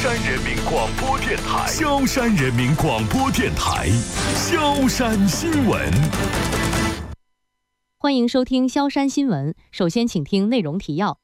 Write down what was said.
山人民广播电台，萧山人民广播电台，萧山新闻。 欢迎收听萧山新闻，首先请听内容提要。